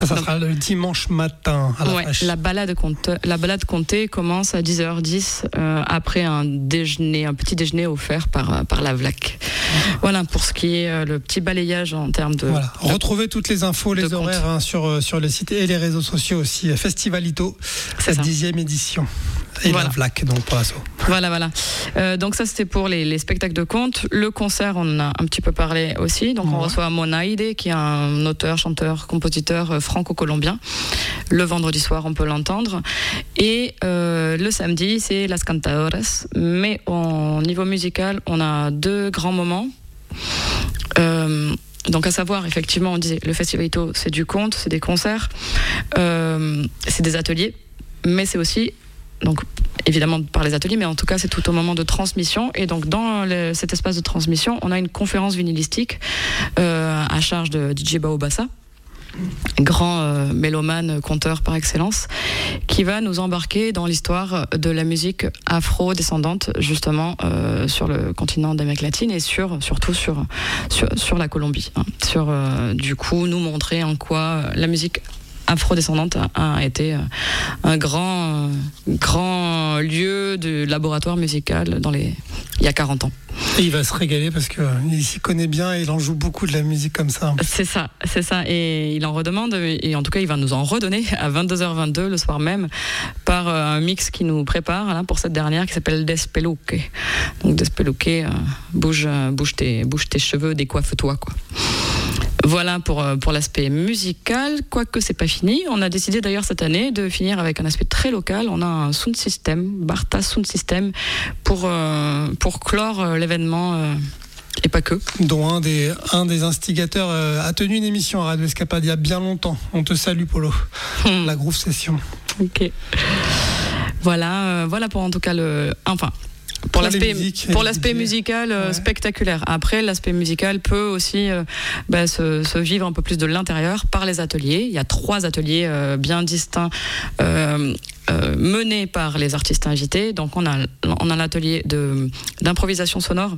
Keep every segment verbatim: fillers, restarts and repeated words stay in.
Ça Donc, sera le dimanche matin à la ouais, fraîche. la balade comté, la balade comté commence à dix heures dix euh, après un déjeuner, un petit déjeuner offert par par la V L A C. Voilà pour ce qui est euh, le petit balayage en termes de. Voilà. Retrouvez toutes les infos, les de horaires hein, sur sur le site et les réseaux sociaux aussi. Festivalito, C'est la ça. dixième édition. Et Voilà. la V L A C donc pour l'asso. Voilà, voilà. Euh, donc ça, c'était pour les, les spectacles de contes. Le concert, on en a un petit peu parlé aussi. Donc on Ouais. reçoit Monaide, qui est un auteur, chanteur, compositeur euh, franco-colombien. Le vendredi soir, on peut l'entendre. Et euh, le samedi, c'est Las Cantadoras. Mais au niveau musical, on a deux grands moments. Euh, donc à savoir, effectivement, on disait, le Festivalito, c'est du conte, c'est des concerts, euh, c'est des ateliers, mais c'est aussi... Donc, évidemment par les ateliers, mais en tout cas, c'est tout au moment de transmission. Et donc, dans le, cet espace de transmission, on a une conférence vinylistique euh, à charge de D J Baobassa, grand euh, mélomane, conteur par excellence, qui va nous embarquer dans l'histoire de la musique afro-descendante, justement, euh, sur le continent d'Amérique latine et sur, surtout sur, sur, sur la Colombie. Hein. Sur, euh, du coup, nous montrer en quoi la musique afro-descendante a été un grand, grand lieu de laboratoire musical dans les, il y a quarante ans. Et il va se régaler parce qu'il s'y connaît bien et il en joue beaucoup de la musique comme ça. C'est ça, c'est ça. Et il en redemande, et en tout cas, il va nous en redonner à vingt-deux heures vingt-deux le soir même par un mix qui nous prépare là, pour cette dernière qui s'appelle Despeluque. Donc Despeluque, euh, bouge, bouge, tes, bouge tes cheveux, décoiffe-toi, quoi. Voilà pour, pour l'aspect musical, quoique c'est pas fini. On a décidé d'ailleurs cette année de finir avec un aspect très local. On a un sound system, Barta Sound System, pour, euh, pour clore l'événement euh, et pas que. Dont un des, un des instigateurs euh, a tenu une émission à Radio Escapade il y a bien longtemps. On te salue, Polo. Hmm. La Groove Session. Ok. Voilà, euh, voilà pour en tout cas le. Enfin. Pour l'aspect, pour l'aspect musical euh, ouais. spectaculaire. Après, l'aspect musical peut aussi euh, bah, se, se vivre un peu plus de l'intérieur par les ateliers. Il y a trois ateliers euh, bien distincts euh, euh, menés par les artistes invités. Donc, on a, on a l'atelier de, d'improvisation sonore.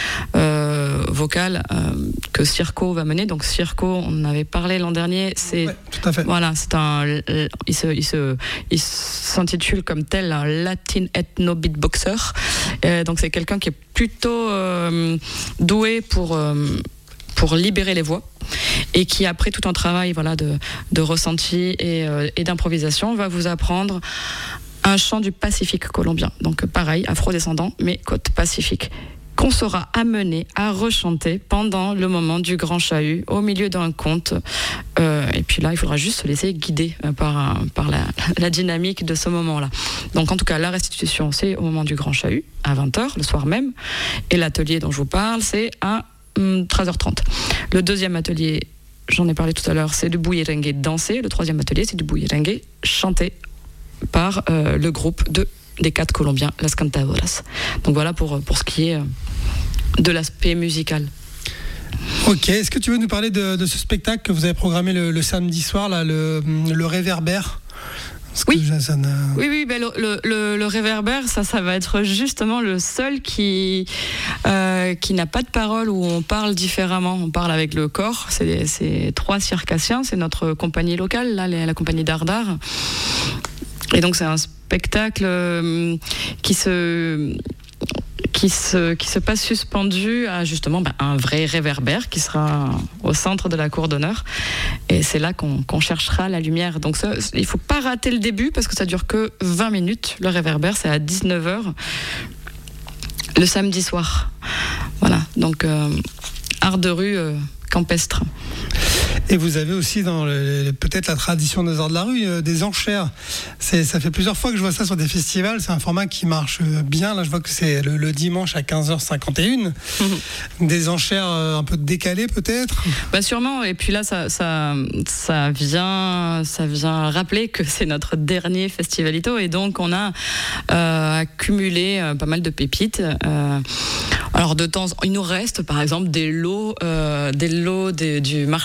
Euh, vocale euh, que Circo va mener. Donc Circo, on en avait parlé l'an dernier. C'est ouais, tout à fait. Voilà, c'est un. Il se, il se, il s'intitule comme tel un Latin ethno beatboxer. Euh, donc c'est quelqu'un qui est plutôt euh, doué pour. Euh, pour libérer les voix et qui après tout un travail voilà de, de ressenti et, euh, et d'improvisation va vous apprendre un chant du Pacifique colombien. Donc pareil, afro-descendant mais côte Pacifique, qu'on sera amené à rechanter pendant le moment du grand chahut, au milieu d'un conte. Euh, et puis là, il faudra juste se laisser guider par, par la, la dynamique de ce moment-là. Donc en tout cas, la restitution, c'est au moment du grand chahut, à vingt heures, le soir même. Et l'atelier dont je vous parle, c'est à hum, treize heures trente. Le deuxième atelier, j'en ai parlé tout à l'heure, c'est du bullerengue dansé. Le troisième atelier, c'est du bullerengue chanté par euh, le groupe de des quatre Colombiens, Las Cantadoras. Donc voilà pour, pour ce qui est de l'aspect musical. Ok, est-ce que tu veux nous parler de, de ce spectacle que vous avez programmé le, le samedi soir, là, le, le Réverbère? Oui. Que ça ne... oui, oui, ben le, le, le Réverbère, ça, ça va être justement le seul qui, euh, qui n'a pas de parole, où on parle différemment, on parle avec le corps. C'est, c'est trois circassiens, c'est notre compagnie locale, là, la compagnie Dardar. Et donc c'est un spectacle euh, qui se qui se qui se passe suspendu à justement ben, un vrai réverbère qui sera au centre de la cour d'honneur. Et c'est là qu'on, qu'on cherchera la lumière. Donc ça, il faut pas rater le début parce que ça dure que vingt minutes. Le réverbère, c'est à dix-neuf heures le samedi soir. Voilà. Donc euh, art de rue euh, campestre. Et vous avez aussi dans le, peut-être la tradition des arts de la rue euh, des enchères. C'est, ça fait plusieurs fois que je vois ça sur des festivals. C'est un format qui marche bien. Là, je vois que c'est le, le dimanche à quinze heures cinquante et un. Mmh. Des enchères euh, un peu décalées peut-être. Bah sûrement. Et puis là, ça, ça, ça vient, ça vient rappeler que c'est notre dernier Festivalito et donc on a euh, accumulé euh, pas mal de pépites. Euh, alors de temps, il nous reste par exemple des lots, euh, des lots des, du marché locombien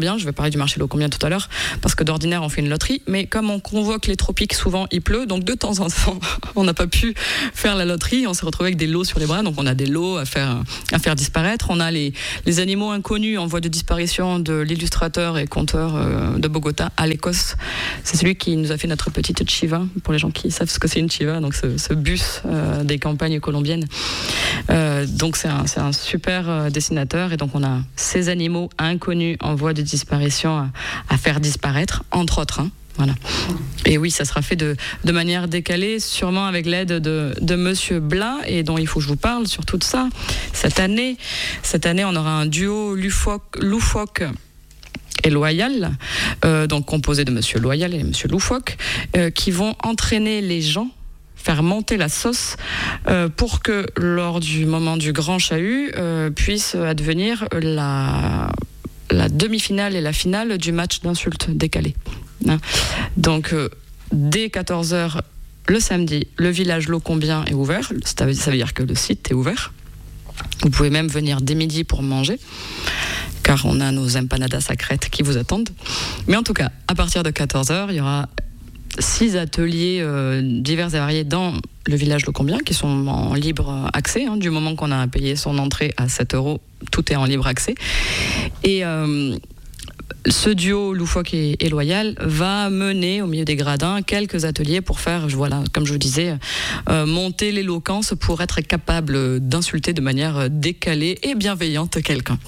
Locombien. Je vais parler du marché Locombien tout à l'heure, parce que d'ordinaire, on fait une loterie, mais comme on convoque les tropiques, souvent il pleut, donc de temps en temps, on n'a pas pu faire la loterie. On s'est retrouvé avec des lots sur les bras, donc on a des lots à faire, à faire disparaître. On a les, les animaux inconnus en voie de disparition de l'illustrateur et conteur euh, de Bogota, Alecos. C'est celui qui nous a fait notre petite chiva, pour les gens qui savent ce que c'est une chiva, donc ce, ce bus euh, des campagnes colombiennes. Euh, donc c'est un, c'est un super euh, dessinateur, et donc on a ces animaux inconnus en voie de disparition à, à faire disparaître, entre autres. Hein. Voilà. Et oui, ça sera fait de, de manière décalée, sûrement avec l'aide de, de Monsieur Blas, et dont il faut que je vous parle sur tout ça. Cette année, cette année, on aura un duo loufoque, loufoque et Loyal, euh, donc composé de Monsieur Loyal et Monsieur Loufoque, euh, qui vont entraîner les gens, faire monter la sauce euh, pour que lors du moment du grand chahut euh, puisse advenir la, la demi-finale et la finale du match d'insultes décalé. Hein. Donc euh, dès quatorze heures le samedi, le village Locombien est ouvert, ça veut, ça veut dire que le site est ouvert. Vous pouvez même venir dès midi pour manger, car on a nos empanadas sacrètes qui vous attendent. Mais en tout cas, à partir de quatorze heures, il y aura six ateliers euh, divers et variés dans le village Locombien, qui sont en libre accès. Hein, du moment qu'on a payé son entrée à sept euros, tout est en libre accès. Et euh, ce duo loufoque et, et loyal va mener au milieu des gradins quelques ateliers pour faire, voilà, comme je vous disais, euh, monter l'éloquence pour être capable d'insulter de manière décalée et bienveillante quelqu'un.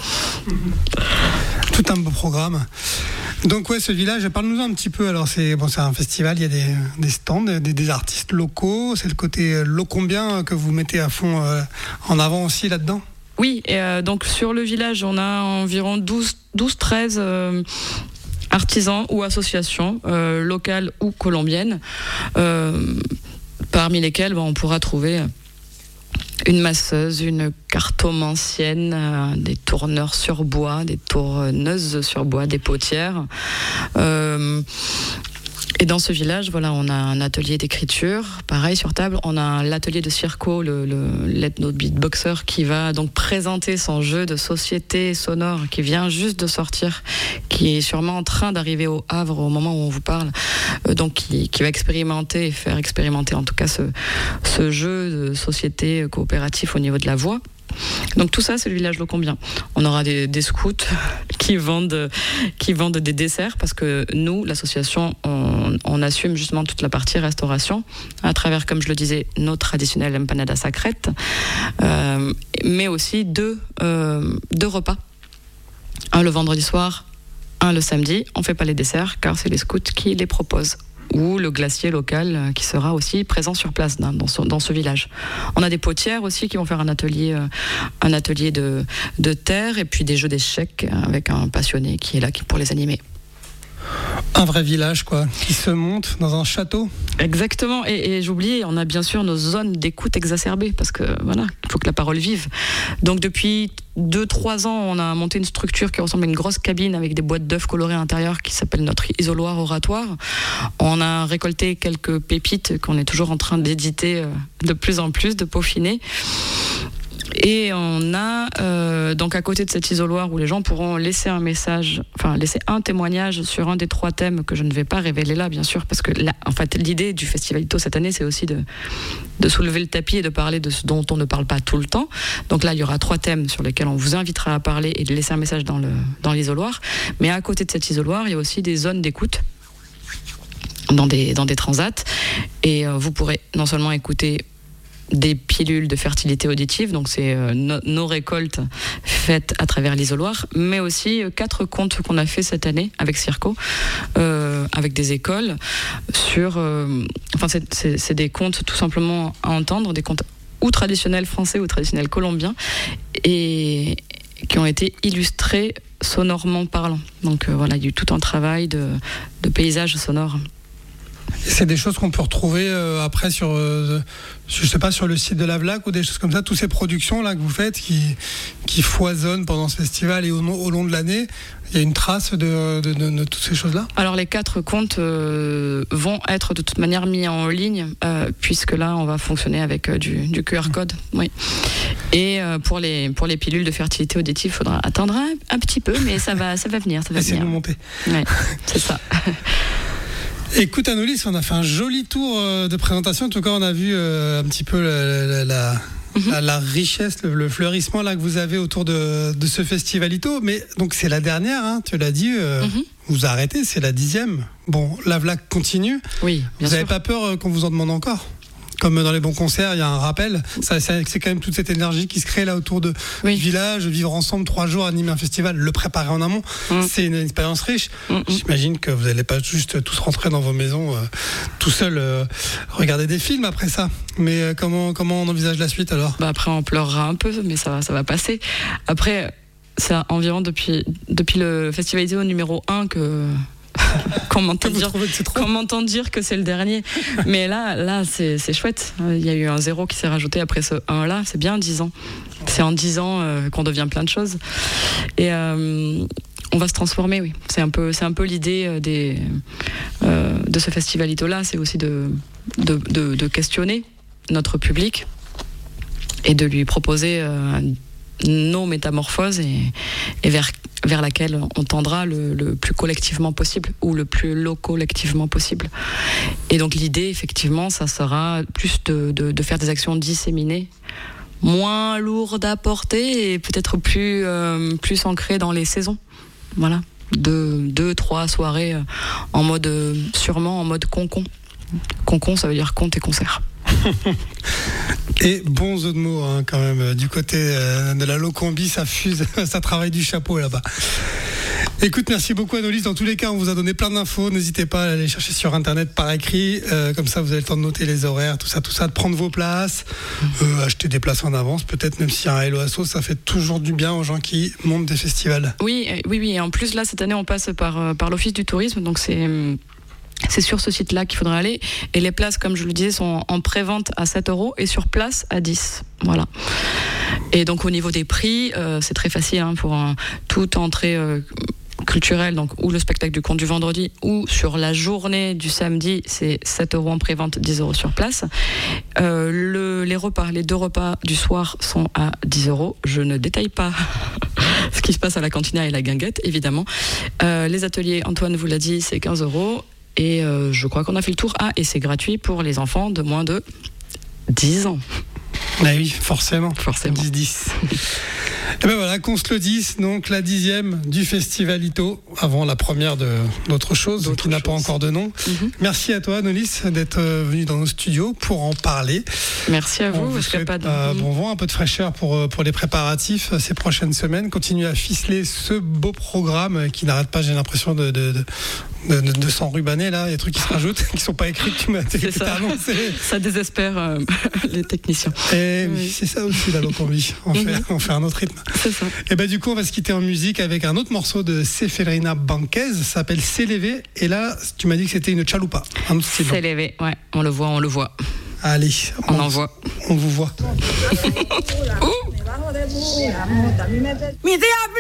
Tout un beau programme. Donc ouais, ce village, parle-nous un petit peu. Alors c'est bon, c'est un festival, il y a des, des stands, des, des artistes locaux. C'est le côté Locombien que vous mettez à fond euh, en avant aussi là-dedans. Oui, et euh, donc sur le village, on a environ douze treize euh, artisans ou associations euh, locales ou colombiennes, euh, parmi lesquelles bon, on pourra trouver une masseuse, une cartomancienne, euh, des tourneurs sur bois, des tourneuses sur bois, des potières. Euh, Et dans ce village, voilà, on a un atelier d'écriture, pareil sur table. On a l'atelier de Circo, le, le l'ethno beatboxer, qui va donc présenter son jeu de société sonore qui vient juste de sortir, qui est sûrement en train d'arriver au Havre au moment où on vous parle. Euh, donc qui, qui va expérimenter et faire expérimenter en tout cas ce, ce jeu de société coopératif au niveau de la voix. Donc tout ça, c'est le village Locombien. On aura des, des scouts qui vendent, qui vendent des desserts, parce que nous, l'association, on, on assume justement toute la partie restauration à travers, comme je le disais, nos traditionnelles empanadas sacrètes, euh, mais aussi deux, euh, deux repas. Un le vendredi soir, un le samedi. On ne fait pas les desserts car c'est les scouts qui les proposent. Ou le glacier local qui sera aussi présent sur place dans ce, dans ce village. On a des potières aussi qui vont faire un atelier, un atelier de, de terre, et puis des jeux d'échecs avec un passionné qui est là pour les animer. Un vrai village, quoi, qui se monte dans un château. Exactement, et, et j'oubliais, on a bien sûr nos zones d'écoute exacerbées, parce que voilà, il faut que la parole vive. Donc depuis deux trois ans, on a monté une structure qui ressemble à une grosse cabine avec des boîtes d'œufs colorées à l'intérieur, qui s'appelle notre isoloir oratoire. On a récolté quelques pépites qu'on est toujours en train d'éditer de plus en plus, de peaufiner. Et on a euh, donc à côté de cet isoloir où les gens pourront laisser un message, enfin laisser un témoignage sur un des trois thèmes que je ne vais pas révéler là, bien sûr, parce que là, en fait, l'idée du Festivalito cette année, c'est aussi de, de soulever le tapis et de parler de ce dont on ne parle pas tout le temps. Donc là, il y aura trois thèmes sur lesquels on vous invitera à parler et de laisser un message dans le dans l'isoloir. Mais à côté de cet isoloir, il y a aussi des zones d'écoute dans des dans des transats, et euh, vous pourrez non seulement écouter des pilules de fertilité auditive, donc c'est euh, no, nos récoltes faites à travers l'isoloir, mais aussi euh, quatre contes qu'on a fait cette année avec Circo, euh, avec des écoles, sur, euh, enfin c'est, c'est, c'est des contes tout simplement à entendre, des contes ou traditionnels français ou traditionnels colombiens, et qui ont été illustrés sonorement parlant. Donc euh, voilà, il y a eu tout un travail de, de paysage sonore. Et c'est des choses qu'on peut retrouver euh, après sur, euh, je sais pas, sur le site de la Vlac ou des choses comme ça, toutes ces productions là que vous faites qui, qui foisonnent pendant ce festival et au, au long de l'année. Il y a une trace de, de, de, de toutes ces choses-là ? Alors les quatre comptes euh, vont être de toute manière mis en ligne, euh, puisque là on va fonctionner avec euh, du, du Q R code. Oui. Et euh, pour, les, pour les pilules de fertilité auditive, il faudra attendre un, un petit peu, mais ça va, ça va venir. Ça va Essayez venir. de monter. Oui, c'est ça. Écoute Anolis, on a fait un joli tour de présentation. En tout cas, on a vu euh, un petit peu la, la, la, mm-hmm. la, la richesse, le, le fleurissement là que vous avez autour de, de ce festivalito. Mais donc c'est la dernière, hein, tu l'as dit. Euh, mm-hmm. Vous arrêtez, c'est la dixième. Bon, la Vlac continue. Oui, bien vous n'avez sûr. pas peur qu'on vous en demande encore ? Comme dans les bons concerts, il y a un rappel. Ça, c'est quand même toute cette énergie qui se crée là autour de oui. du village, vivre ensemble trois jours, animer un festival, le préparer en amont. Mmh. C'est une expérience riche. Mmh. J'imagine que vous n'allez pas juste tous rentrer dans vos maisons euh, tout seul, euh, regarder des films après ça. Mais euh, comment comment on envisage la suite alors ? Bah après, on pleurera un peu, mais ça va, ça va passer. Après, c'est environ depuis depuis le festival Iséo numéro un que qu'on m'entend dire, qu'on m'entend dire que c'est le dernier. Mais là, là c'est, c'est chouette. Il y a eu un zéro qui s'est rajouté après ce un-là. C'est bien dix ans. C'est en dix ans euh, qu'on devient plein de choses. Et euh, on va se transformer, oui. C'est un peu, c'est un peu l'idée des, euh, de ce festivalito-là. C'est aussi de, de, de, de questionner notre public et de lui proposer euh, nos métamorphoses et, et vers vers laquelle on tendra le, le plus collectivement possible ou le plus low-collectivement possible. Et donc l'idée, effectivement, ça sera plus de, de, de faire des actions disséminées, moins lourdes à porter et peut-être plus, euh, plus ancrées dans les saisons. Voilà, deux, deux trois soirées en mode, sûrement en mode concon. Concon, ça veut dire conte et concert. Et bon jeu de mots hein, quand même du côté euh, de la Locombi, ça fuse, ça travaille du chapeau là-bas. Écoute, merci beaucoup Anolis. Dans tous les cas, on vous a donné plein d'infos. N'hésitez pas à aller chercher sur internet par écrit. Euh, comme ça, vous avez le temps de noter les horaires, tout ça, tout ça, de prendre vos places, euh, acheter des places en avance. Peut-être même s'il y a un Hello Asso, ça fait toujours du bien aux gens qui montent des festivals. Oui, oui, oui. Et en plus là, cette année, on passe par par l'Office du tourisme, donc c'est C'est sur ce site-là qu'il faudra aller. Et les places, comme je le disais, sont en pré-vente à sept euros et sur place à dix. Voilà. Et donc, au niveau des prix, euh, c'est très facile hein, pour un, toute entrée euh, culturelle, donc ou le spectacle du conte du vendredi, ou sur la journée du samedi, c'est sept euros en pré-vente, dix euros sur place. Euh, le, les repas, les deux repas du soir sont à dix euros. Je ne détaille pas ce qui se passe à la cantina et la guinguette, évidemment. Euh, les ateliers, Antoine vous l'a dit, c'est quinze euros. Et euh, je crois qu'on a fait le tour. Ah, et c'est gratuit pour les enfants de moins de dix ans. Ah oui, forcément. Forcément. dix dix. Et ben voilà, qu'on se le dise, donc la dixième du Festivalito, avant la première de d'autres choses, d'autres qui n'a choses. Pas encore de nom. Mm-hmm. Merci à toi, Anolis, d'être venu dans nos studios pour en parler. Merci à vous. On vous souhaite pas de... euh, bon vent, un peu de fraîcheur pour, pour les préparatifs ces prochaines semaines. Continuez à ficeler ce beau programme qui n'arrête pas, j'ai l'impression, de, de, de, de, de, de s'enrubaner là. Il y a des trucs qui se rajoutent, qui ne sont pas écrits, que tu m'as, que c'est ça. annoncé. Ça désespère euh, les techniciens. Et oui, c'est ça aussi la Locombi. On, mm-hmm. fait, on fait un autre rythme. C'est ça. Et ben du coup, on va se quitter en musique avec un autre morceau de Seferina Banquez, ça s'appelle S'élever. Et là, tu m'as dit que c'était une chalupa. S'élever, ouais, on le voit, on le voit. Allez, on, on en voit. On vous voit.